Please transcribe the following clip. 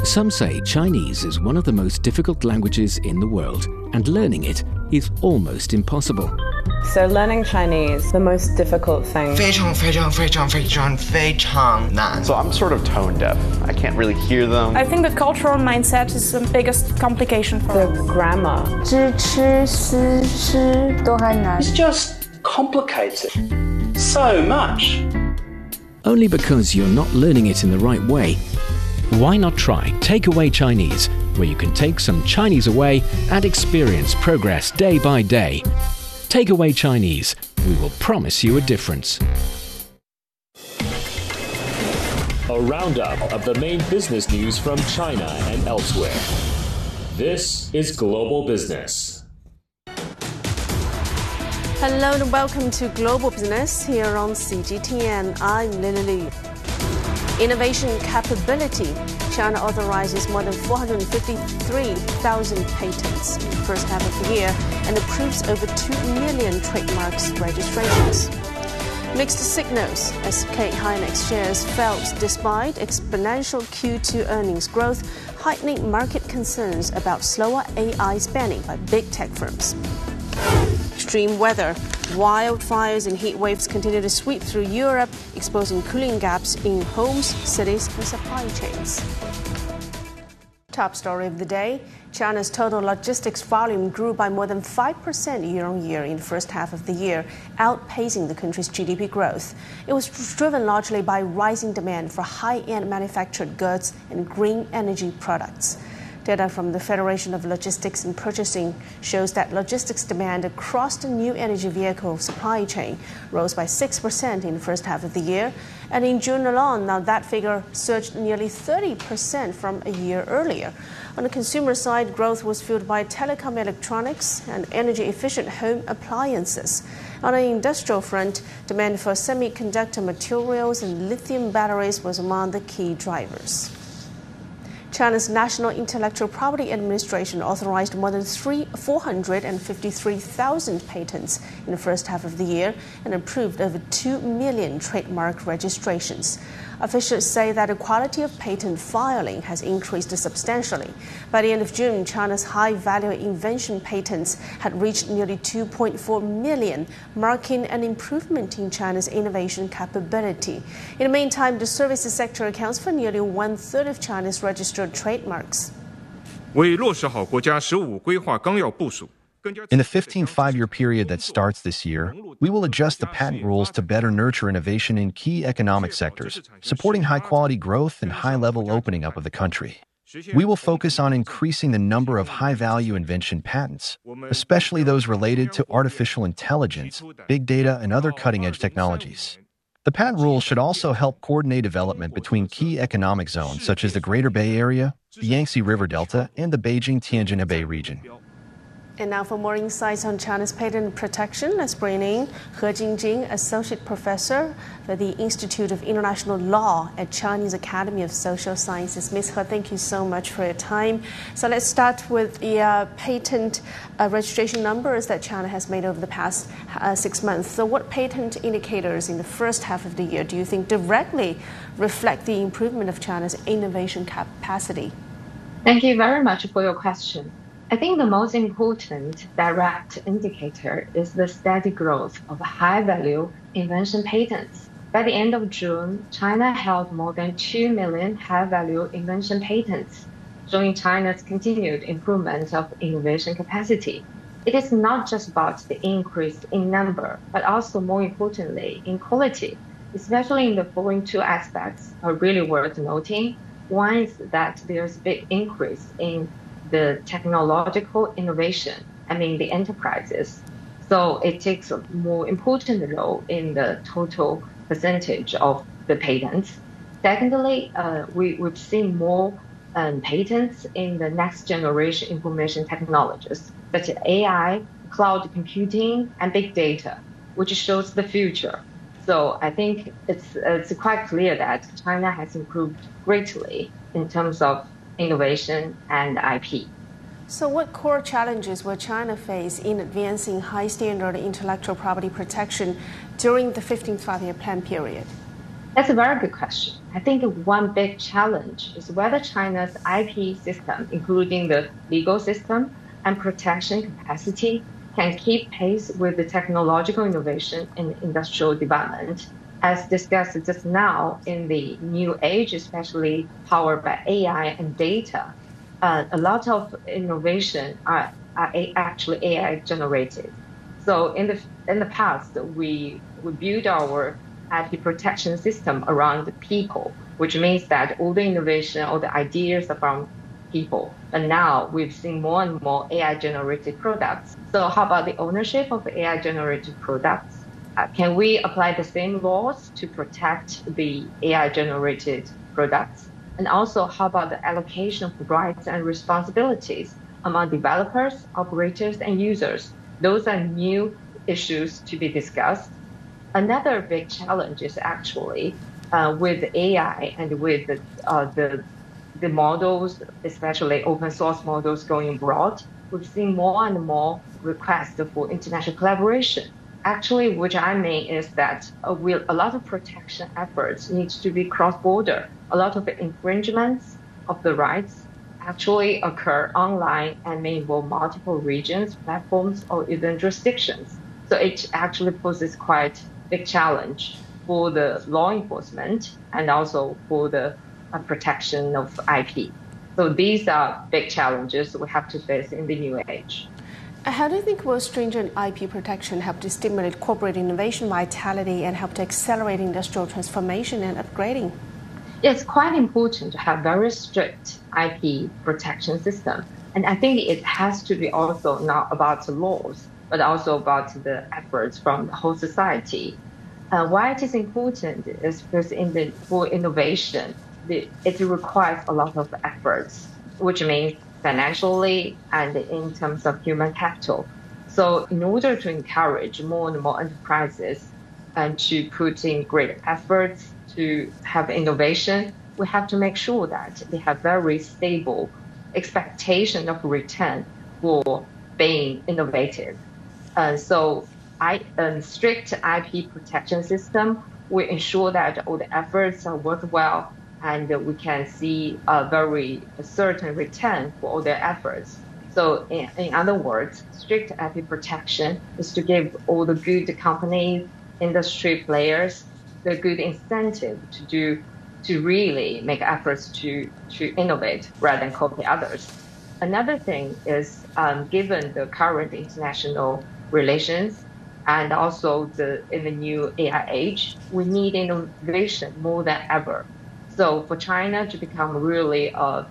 Some say Chinese is one of the most difficult languages in the world, and learning it is almost impossible. So learning Chinese, the most difficult thing. 非常非常非常非常非常难. So I'm sort of tone deaf. I can't really hear them. I think the cultural mindset is the biggest complication for the grammar. 知吃思诗都还难. It's just complicated. So much. Only because you're not learning it in the right way. Why not try Takeaway Chinese, where you can take some Chinese away and experience progress day by day. Takeaway Chinese, we will promise you a difference. A roundup of the main business news from China and elsewhere. This is Global Business. Hello and welcome to Global Business here on CGTN. I'm Lily Liu. Innovation capability. China authorizes more than 453,000 patents in the first half of the year and approves over 2 million trademarks registrations. Mixed signals. SK Hynix shares fell despite exponential Q2 earnings growth, heightening market concerns about slower AI spending by big tech firms. Extreme weather. Wildfires and heat waves continue to sweep through Europe, exposing cooling gaps in homes, cities, and supply chains. Top story of the day. China's total logistics volume grew by more than 5% year-on-year in the first half of the year, outpacing the country's GDP growth. It was driven largely by rising demand for high-end manufactured goods and green energy products. Data from the Federation of Logistics and Purchasing shows that logistics demand across the new energy vehicle supply chain rose by 6% in the first half of the year. And in June alone, now that figure surged nearly 30% from a year earlier. On the consumer side, growth was fueled by telecom electronics and energy-efficient home appliances. On the industrial front, demand for semiconductor materials and lithium batteries was among the key drivers. China's National Intellectual Property Administration authorized more than 453,000 patents in the first half of the year and approved over 2 million trademark registrations. Officials say that the quality of patent filing has increased substantially. By the end of June, China's high-value invention patents had reached nearly 2.4 million, marking an improvement in China's innovation capability. In the meantime, the services sector accounts for nearly one-third of China's registered trademarks. In the 15 five-year period that starts this year, we will adjust the patent rules to better nurture innovation in key economic sectors, supporting high-quality growth and high-level opening up of the country. We will focus on increasing the number of high-value invention patents, especially those related to artificial intelligence, big data, and other cutting-edge technologies. The patent rules should also help coordinate development between key economic zones such as the Greater Bay Area, the Yangtze River Delta, and the Beijing-Tianjin-Hebei region. And now for more insights on China's patent protection, let's bring in He Jingjing, Associate Professor at the Institute of International Law at Chinese Academy of Social Sciences. Ms. He, thank you so much for your time. So let's start with the patent registration numbers that China has made over the past 6 months. So what patent indicators in the first half of the year do you think directly reflect the improvement of China's innovation capacity? Thank you very much for your question. I think the most important direct indicator is the steady growth of high-value invention patents. By the end of June, China held more than 2 million high-value invention patents, showing China's continued improvement of innovation capacity. It is not just about the increase in number, but also more importantly in quality, especially in the following two aspects are really worth noting. One is that there's a big increase in the technological innovation, the enterprises. So it takes a more important role in the total percentage of the patents. Secondly, we've seen more patents in the next generation information technologies, such as AI, cloud computing, and big data, which shows the future. So I think it's quite clear that China has improved greatly in terms of innovation and IP. So what core challenges will China face in advancing high-standard intellectual property protection during the 15th five-year plan period? That's a very good question. I think one big challenge is whether China's IP system, including the legal system and protection capacity, can keep pace with the technological innovation and industrial development. As discussed just now, in the new age, especially powered by AI and data, a lot of innovation are actually AI generated. So in the past, we built our IP protection system around the people, which means that all the innovation, all the ideas are from people. But now we've seen more and more AI-generated products. So how about the ownership of AI-generated products? Can we apply the same laws to protect the AI-generated products? And also, how about the allocation of rights and responsibilities among developers, operators, and users? Those are new issues to be discussed. Another big challenge is actually with AI and with the models, especially open source models going abroad, we've seen more and more requests for international collaboration. Actually, which I mean is that a lot of protection efforts need to be cross-border. A lot of infringements of the rights actually occur online and may involve multiple regions, platforms, or even jurisdictions. So it actually poses quite big challenge for the law enforcement and also for the protection of IP. So these are big challenges we have to face in the new age. How do you think will stringent IP protection help to stimulate corporate innovation vitality and help to accelerate industrial transformation and upgrading? It's quite important to have very strict IP protection system. And I think it has to be also not about the laws, but also about the efforts from the whole society. Why it is important is because for innovation, it requires a lot of efforts, which means financially and in terms of human capital. So in order to encourage more and more enterprises and to put in great efforts to have innovation, we have to make sure that they have very stable expectation of return for being innovative. So strict IP protection system will ensure that all the efforts are worthwhile and we can see a very certain return for all their efforts. So in other words, strict IP protection is to give all the good companies, industry players, the good incentive to really make efforts to innovate rather than copy others. Another thing is, given the current international relations and also in the new AI age, we need innovation more than ever. So for China to become really a